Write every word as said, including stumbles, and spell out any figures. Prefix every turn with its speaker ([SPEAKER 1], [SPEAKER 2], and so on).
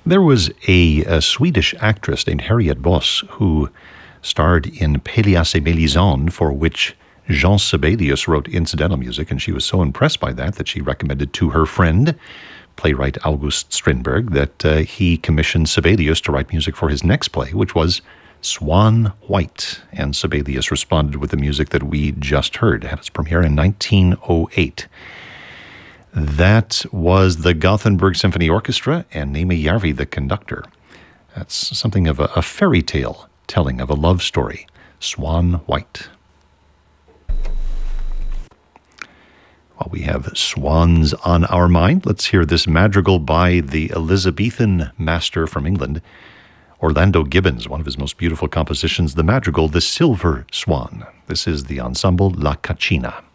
[SPEAKER 1] There was a, a Swedish actress named Harriet Voss who starred in Pélias et Mélisande, for which Jean Sibelius wrote incidental music, and she was so impressed by that that she recommended to her friend, playwright August Strindberg, that uh, he commissioned Sibelius to write music for his next play, which was Swan White. And Sibelius responded with the music that we just heard. It had its premiere in nineteen oh eight. That was the Gothenburg Symphony Orchestra and Nemi Järvi, the conductor. That's something of a, a fairy tale telling of a love story, Swan White. While we have swans on our mind, let's hear this madrigal by the Elizabethan master from England, Orlando Gibbons, one of his most beautiful compositions, the madrigal, The Silver Swan. This is the ensemble La Caccina.